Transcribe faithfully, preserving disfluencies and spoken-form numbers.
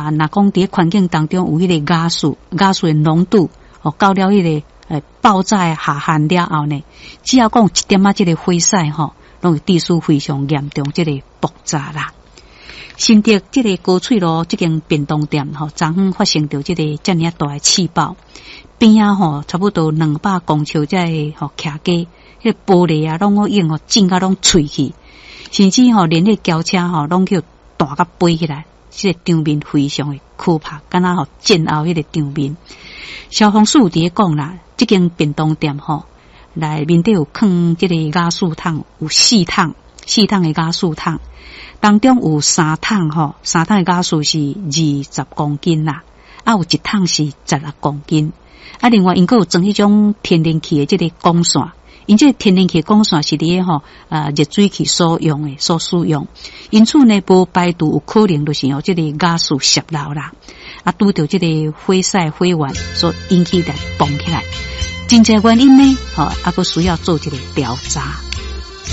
啊，若讲伫环境当中有迄个亚素，亚素的浓度哦，到了迄、那个诶爆炸下限了后呢，只要讲一点仔即个火势吼，拢会致使非常严重即个爆炸啦。新竹即个高翠路即间便当店吼，昨昏发生着即个遮尔大的气爆，边啊吼差不多两百公尺即个吼徛架，迄个玻璃啊拢已经吼震甲拢碎去，甚至吼连迄轿车吼拢叫弹甲飞起来，即、這個场面非常的可怕，敢若吼战后迄个场面。消防署伫咧讲啦，即间便当店吼内面底有放即个亚素桶，有四桶，四桶的亚素桶。当中有三桶吼，三桶的亚素是二十公斤啦，啊有一桶是十六公斤，啊另外因阁有装迄种天然气的即个光线，因这天然气光线是伫个吼啊热水器所用的所使用，因此呢无排除有可能就是有即个亚素泄漏啦，啊拄着即个火势火源所引起的爆起来，真正原因呢，吼啊阁需要做一个调查。